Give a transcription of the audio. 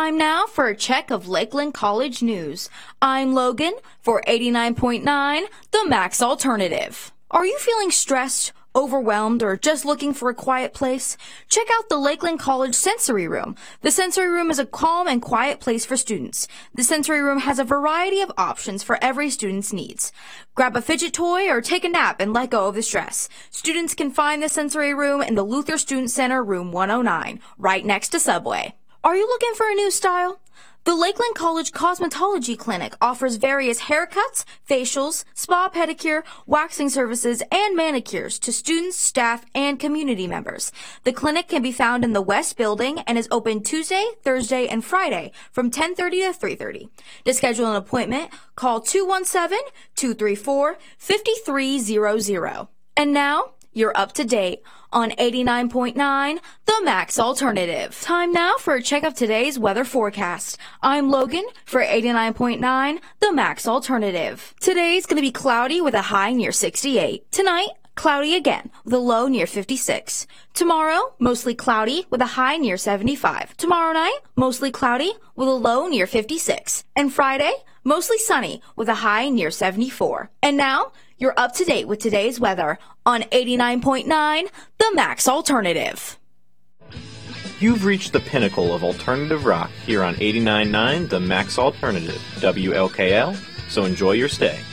Time now for a check of Lakeland College news. I'm Logan for 89.9, the Max Alternative. Are you feeling stressed, overwhelmed, or just looking for a quiet place? Check out the Lakeland College Sensory Room. The Sensory Room is a calm and quiet place for students. The Sensory Room has a variety of options for every student's needs. Grab a fidget toy or take a nap and let go of the stress. Students can find the Sensory Room in the Luther Student Center, room 109, right next to Subway. Are you looking for a new style? The Lakeland College Cosmetology Clinic offers various haircuts, facials, spa pedicure, waxing services, and manicures to students, staff, and community members. The clinic can be found in the West Building and is open Tuesday, Thursday, and Friday from 10:30 to 3:30. To schedule an appointment, call 217-234-5300. And now, you're up to date on 89.9, the Max Alternative. Time now for a check of today's weather forecast. I'm Logan for 89.9, the Max Alternative. Today's going to be cloudy with a high near 68. Tonight, cloudy again with a low near 56. Tomorrow, mostly cloudy with a high near 75. Tomorrow night, mostly cloudy with a low near 56. And Friday, mostly sunny with a high near 74. And now, you're up to date with today's weather on 89.9, the Max Alternative. You've reached the pinnacle of alternative rock here on 89.9, the Max Alternative, WLKL, so enjoy your stay.